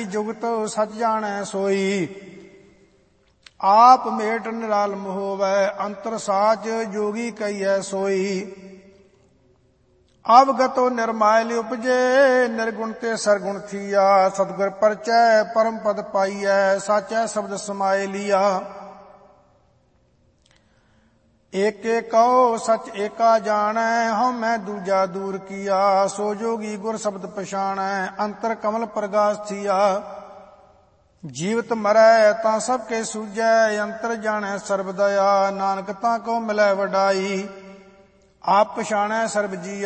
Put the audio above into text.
जुगत सच जानै सोई। आप मेट निरालम होवै अंतर साच जोगी कहियै सोई। अवगतो निर्मायल उपजे निर्गुण ते सरगुण थिया। सतगुर परचै परम पद पाइयै साचै शब्द समाय लिया। एके कहो सच एका जानै हम मैं दूजा दूर किया। सो जोगी गुर शब्द पछाणै अंतर कमल प्रगास थिया। जीवत मरै तां सबके सूझै अंतर जानै सर्ब दया। नानक तां को मिलै वडाई आप पछाणै सर्ब जी